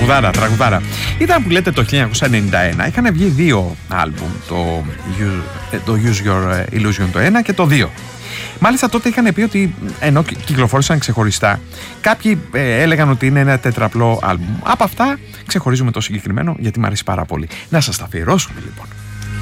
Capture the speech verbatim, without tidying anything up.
Τραγουδάρα, τραγουδάρα. Ήταν που λέτε το χίλια εννιακόσια ενενήντα ένα. Είχαν βγει δύο άλμπουμ. Το, το Use Your Illusion το ένα και το δύο. Μάλιστα τότε είχαν πει ότι ενώ κυκλοφόρησαν ξεχωριστά, κάποιοι ε, έλεγαν ότι είναι ένα τετραπλό άλμπουμ. Από αυτά ξεχωρίζουμε το συγκεκριμένο γιατί μου αρέσει πάρα πολύ. Να σας τα αφιερώσουμε λοιπόν.